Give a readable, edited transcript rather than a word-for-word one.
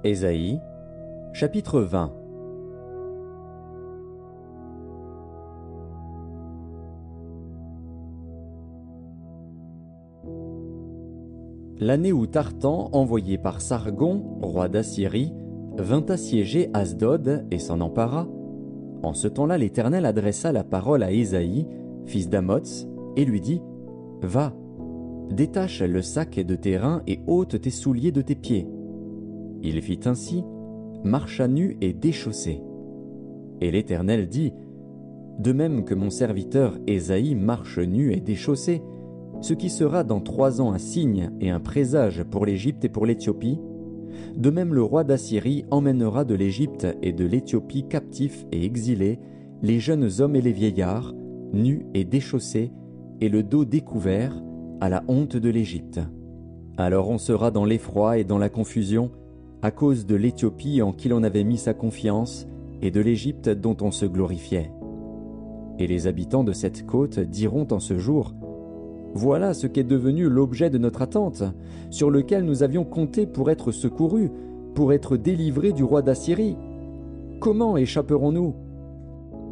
Ésaïe, chapitre 20. L'année où Tartan, envoyé par Sargon, roi d'Assyrie, vint assiéger Asdod et s'en empara, en ce temps-là l'Éternel adressa la parole à Ésaïe, fils d'Amoz, et lui dit : « Va, détache le sac de tes reins et ôte tes souliers de tes pieds. » Il fit ainsi, marcha nu et déchaussé. Et l'Éternel dit : « De même que mon serviteur Ésaïe marche nu et déchaussé, ce qui sera dans 3 ans un signe et un présage pour l'Égypte et pour l'Éthiopie, de même le roi d'Assyrie emmènera de l'Égypte et de l'Éthiopie captifs et exilés les jeunes hommes et les vieillards, nus et déchaussés, et le dos découvert, à la honte de l'Égypte. Alors on sera dans l'effroi et dans la confusion, à cause de l'Éthiopie en qui l'on avait mis sa confiance, et de l'Égypte dont on se glorifiait. Et les habitants de cette côte diront en ce jour : voilà ce qu'est devenu l'objet de notre attente, sur lequel nous avions compté pour être secourus, pour être délivrés du roi d'Assyrie. Comment échapperons-nous ?